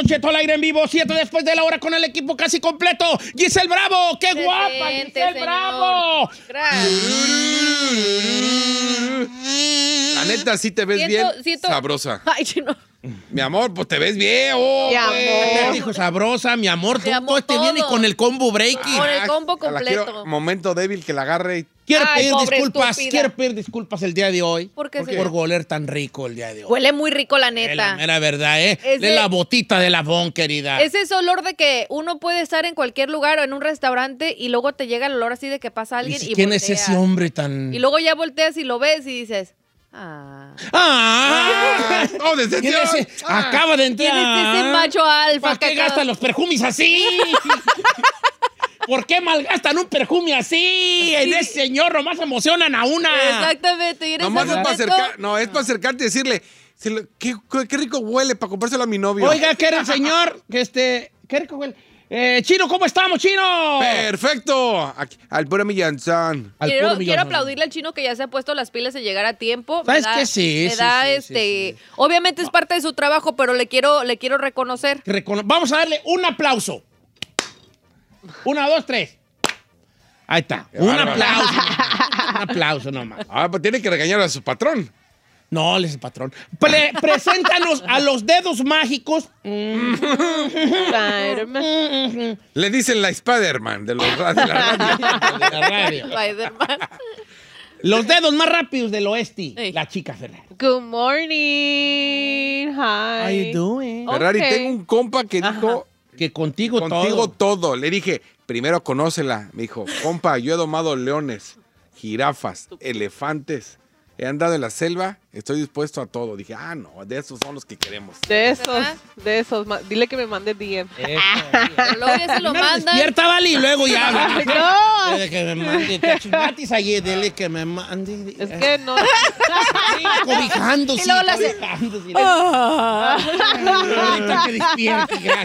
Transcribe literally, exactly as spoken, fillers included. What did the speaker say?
Cheto al aire en vivo, siete después de la hora con el equipo casi completo. Giselle Bravo, qué Presente, guapa, Giselle señor. Bravo. Gracias. La neta, sí te ves Siento- bien siento- sabrosa. Ay, chino. Mi amor, pues te ves bien. Oh, Mi amor. Ya dijo sabrosa, mi amor, Mi tú, amor, todo este todo. viene con el combo breaking. Con el combo Ah, la quiero- completo. momento débil que la agarre. y- Quiero Ay, pedir pobre disculpas, estúpida. quiero pedir disculpas el día de hoy. ¿Por qué, por, señor? oler tan rico el día de hoy. Huele muy rico, la Es la neta. mera verdad, ¿eh? Es de de- la botita de la Bon, querida. Es ese olor de que uno puede estar en cualquier lugar o en un restaurante y luego te llega el olor así de que pasa alguien y, ¿Quién es volteas. ese hombre tan...? Y luego ya volteas y lo ves y dices, ah. ¡Ah! ¡Oh, decepción! ¿Quién es ese? Ah. Acaba de entrar. ¿Quién es ese macho alfa ¿Para qué que acaba- gastan los perfumes así? ¿Por qué malgastan un perfume así? En ese señor nomás emocionan a una. Exactamente. Y en Nomás ese es para momento- acercar, no, es para acercarte y decirle, se lo- ¿qué, qué- qué rico huele para comprárselo a mi novio. Oiga, ¿qué era el señor? Que este... ¿Qué rico huele? Eh, Chino, ¿cómo estamos, Chino? ¡Perfecto! Aquí, al puro millanzón. Al Quiero, puro quiero millón. aplaudirle al chino que ya se ha puesto las pilas en llegar a tiempo. ¿Sabes Me da- qué? Sí, me sí, da sí, este. sí, sí. Obviamente es parte de su trabajo, pero le quiero, le quiero reconocer. Recono- Vamos a darle un aplauso. Una, dos, tres. Ahí está. Qué Un bárbaro. aplauso. nomás. Un aplauso nomás. Ah, pues tiene que regañar a su patrón. No, les patrón. Pre- preséntanos a los dedos mágicos. Spider-Man. Le dicen la Spider-Man de, los, ra- de la radio. De la radio. Spider-Man. Los dedos más rápidos del oeste. Ey. La chica Ferrari. Good morning. How you Hi. doing? Ferrari, Ok. tengo un compa que dijo, Que contigo, contigo todo. todo. Le dije, primero conócela. Me dijo, compa, yo he domado leones, jirafas, elefantes. He andado en la selva, estoy dispuesto a todo. Dije, ah, no, de esos son los que queremos. De esos, ¿Verdad? de esos. Ma- Dile que me mande D M. Eso. Pero luego ya se lo Primero mandan. despierta, vale, y luego ya. Ay, no. Dile que me mande. Te chingatis allí, dile que me mande. Es que no. Sí, cobijándose. Y luego le hace- cobijándose. Ah. Ahorita que despierte, gracias.